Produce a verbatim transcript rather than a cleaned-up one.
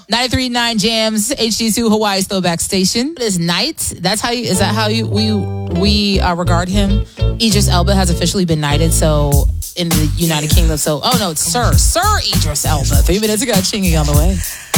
ninety-three point nine Jams, H D two Hawaii's throwback station. It is Knight. That's how you, is that how you, we, we uh, regard him? Idris Elba has officially been knighted, so in the United Kingdom. So, oh no, it's Sir. Sir Idris Elba. Three minutes ago, Chingy on the way.